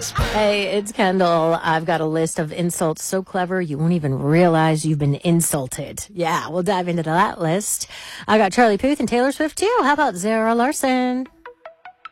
this. Hey, it's Kendall. I've got a list of insults so clever you won't even realize you've been insulted. Yeah, we'll dive into that list. I got Charlie Puth and Taylor Swift too. How about Zara Larson?